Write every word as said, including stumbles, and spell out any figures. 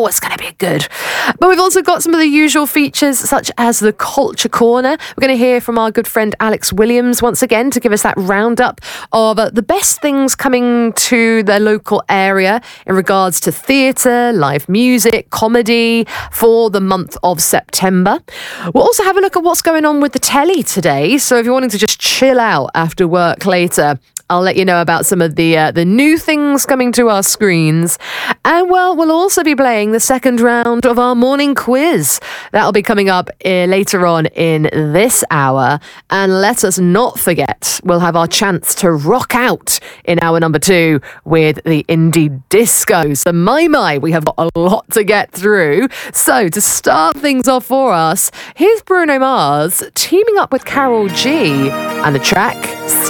Oh, it's going to be good. But we've also got some of the usual features, such as the Culture Corner. We're going to hear from our good friend Alex Williams once again to give us that roundup of uh, the best things coming to the local area in regards to theatre, live music, comedy for the month of September. We'll also have a look at what's going on with the telly today. So if you're wanting to just chill out after work later, I'll let you know about some of the uh, the new things coming to our screens. And, well, we'll also be playing the second round of our morning quiz. That'll be coming up uh, later on in this hour. And let us not forget, we'll have our chance to rock out in hour number two with the indie disco. So, my, my, we have got a lot to get through. So, to start things off for us, here's Bruno Mars teaming up with Karol G and the track